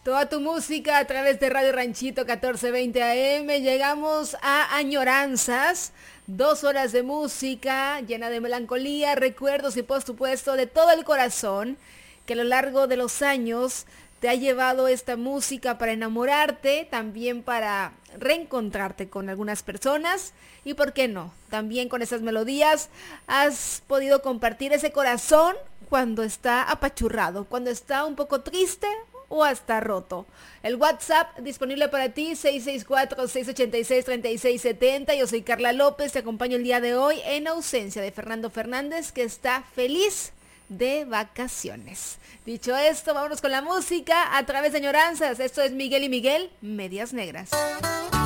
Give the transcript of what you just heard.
Toda tu música a través de Radio Ranchito 1420 AM. Llegamos a Añoranzas. 2 horas de música llena de melancolía, recuerdos y por supuesto de todo el corazón que a lo largo de los años te ha llevado esta música para enamorarte, también para reencontrarte con algunas personas y por qué no, también con esas melodías has podido compartir ese corazón cuando está apachurrado, cuando está un poco triste o hasta roto. El WhatsApp disponible para ti, 664-686-3670. Yo soy Carla López, te acompaño el día de hoy en ausencia de Fernando Fernández, que está feliz de vacaciones. Dicho esto, vámonos con la música a través de Añoranzas. Esto es Miguel y Miguel, Medias Negras.